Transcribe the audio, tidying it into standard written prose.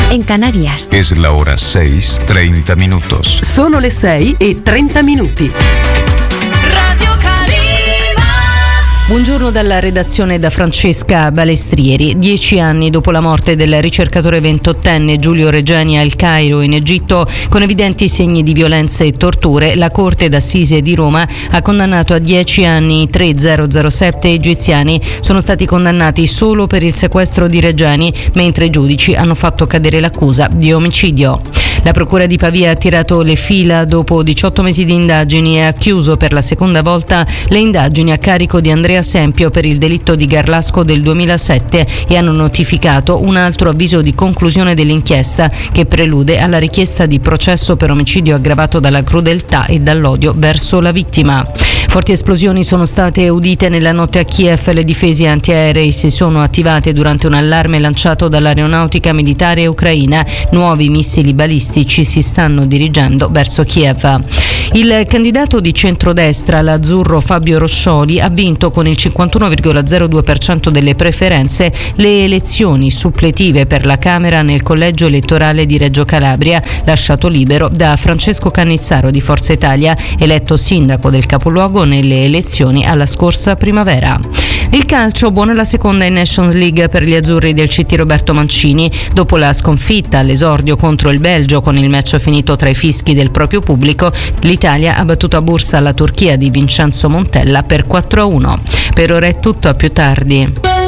en Canarias. Es la hora 6:30 minutos. Sono le 6:30. Radio Calima. Buongiorno dalla redazione da Francesca Balestrieri. 10 anni dopo la morte del ricercatore 28enne Giulio Regeni al Cairo in Egitto, con evidenti segni di violenza e torture, la Corte d'Assise di Roma ha condannato a 10 anni i 3007 egiziani. Sono stati condannati solo per il sequestro di Regeni, mentre i giudici hanno fatto cadere l'accusa di omicidio. La Procura di Pavia ha tirato le fila dopo 18 mesi di indagini e ha chiuso per la seconda volta le indagini a carico di Andrea Sempio per il delitto di Garlasco del 2007 e hanno notificato un altro avviso di conclusione dell'inchiesta che prelude alla richiesta di processo per omicidio aggravato dalla crudeltà e dall'odio verso la vittima. Forti esplosioni sono state udite nella notte a Kiev. Le difese antiaerei si sono attivate durante un allarme lanciato dall'aeronautica militare ucraina. Nuovi missili balistici si stanno dirigendo verso Kiev. Il candidato di centrodestra, l'azzurro Fabio Roscioli, ha vinto con il 51,02% delle preferenze le elezioni suppletive per la Camera nel collegio elettorale di Reggio Calabria, lasciato libero da Francesco Cannizzaro di Forza Italia, eletto sindaco del capoluogo nelle elezioni alla scorsa primavera. Il calcio, buona la seconda in Nations League per gli azzurri del CT Roberto Mancini. Dopo la sconfitta all'esordio contro il Belgio, con il match finito tra i fischi del proprio pubblico, l'Italia ha battuto a Bursa la Turchia di Vincenzo Montella per 4-1. Per ora è tutto, a più tardi.